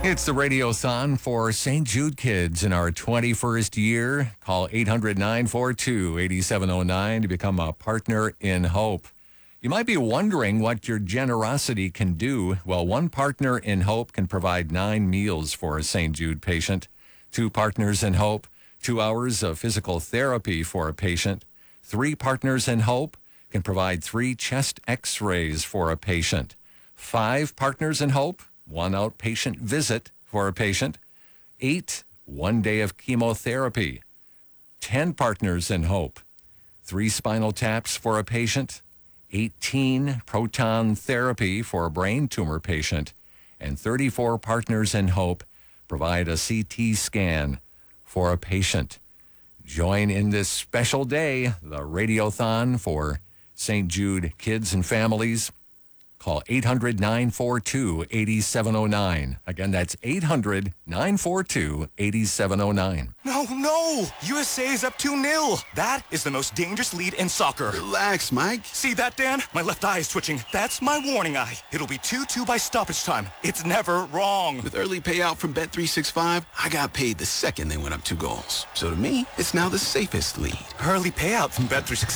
It's the Radiothon for St. Jude kids in our 21st year. Call 800-942-8709 to become a partner in hope. You might be wondering what your generosity can do. Well, one partner in hope can provide 9 meals for a St. Jude patient. 2 partners in hope, 2 hours of physical therapy for a patient. 3 partners in hope can provide 3 chest x-rays for a patient. 5 partners in hope, 1 outpatient visit for a patient. 8, 1 day of chemotherapy. 10 partners in hope, 3 spinal taps for a patient. 18 proton therapy for a brain tumor patient. And 34 partners in hope provide a CT scan for a patient. Join in this special day, the Radiothon for St. Jude kids and families. Call 800-942-8709. Again, that's 800-942-8709. No! USA is up 2-0. That is the most dangerous lead in soccer. Relax, Mike. See that, Dan? My left eye is twitching. That's my warning eye. It'll be 2-2 by stoppage time. It's never wrong. With early payout from Bet365, I got paid the second they went up 2 goals. So to me, it's now the safest lead. Early payout from Bet365.